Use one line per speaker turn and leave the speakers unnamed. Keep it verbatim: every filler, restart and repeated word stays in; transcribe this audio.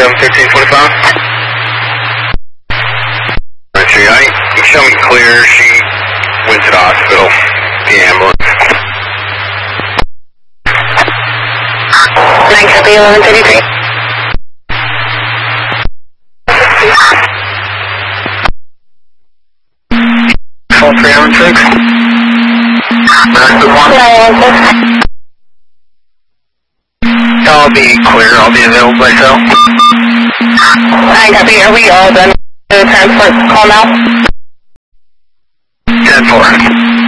seven fifteen twenty-five. Alright, I, you show me clear. She went to the hospital. The ambulance.
nine copy, eleven thirty-three.
Four three one six. nine one
six.
I'll be clear. I'll be available myself.
nine copy, are we all done with the transport call now?
ten four.